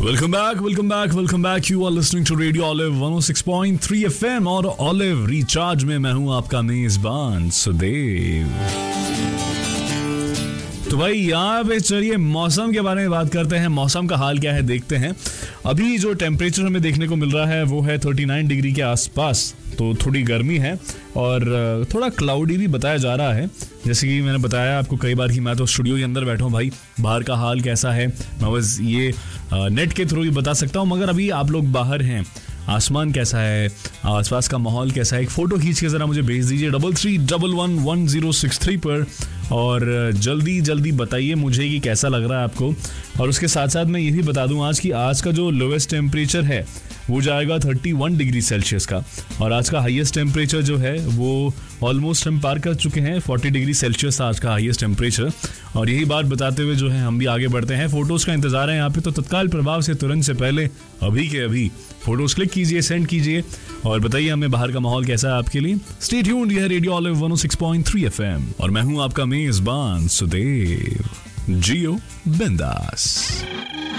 Welcome back. You are listening to radio olive 106.3 FM और olive recharge में मैं हूं आपका मेजबान सुदेव. तो भाई यहाँ पे चलिए मौसम के बारे में बात करते हैं. मौसम का हाल क्या है देखते हैं. अभी जो टेम्परेचर हमें देखने को मिल रहा है वो है 39 डिग्री के आसपास. तो थोड़ी गर्मी है और थोड़ा क्लाउडी भी बताया जा रहा है. जैसे कि मैंने बताया आपको कई बार कि मैं तो स्टूडियो के अंदर बैठा हूँ भाई. बाहर का हाल कैसा है मैं बस ये नेट के थ्रू ही बता सकता हूँ. मगर अभी आप लोग बाहर हैं, आसमान कैसा है, आसपास का माहौल कैसा है, एक फ़ोटो खींच के ज़रा मुझे भेज दीजिए 33111063 पर. और जल्दी बताइए मुझे कि कैसा लग रहा है आपको. और उसके साथ साथ मैं ये भी बता दूं आज का जो लोवेस्ट टेम्परेचर है वो जाएगा 31 डिग्री सेल्सियस का. और आज का हाईएस्ट टेम्परेचर जो है वो ऑलमोस्ट हम पार कर चुके हैं. 40 डिग्री सेल्सियस आज का हाईएस्ट टेम्परेचर. और यही बात बताते हुए जो है हम भी आगे बढ़ते हैं. फोटोज़ का इंतजार है यहाँ पे, तो तत्काल प्रभाव से तुरंत से पहले अभी के अभी फोटोज़ क्लिक कीजिए, सेंड कीजिए और बताइए हमें बाहर का माहौल कैसा है आपके लिए. स्टे ट्यून्ड, यह रेडियो ऑलिव 106.3 FM और मैं हूँ आपका मेजबान सुदेव. जियो बिंदास.